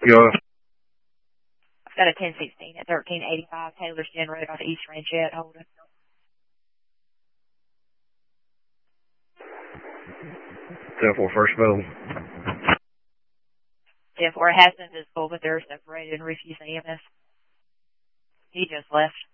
Yeah. I've got a 1016 at 1385 Taylor's Gin Road on East Ranchette, Holden. 10-4 first available. 10-4 has been visible, but they're separated and refused EMS. He just left.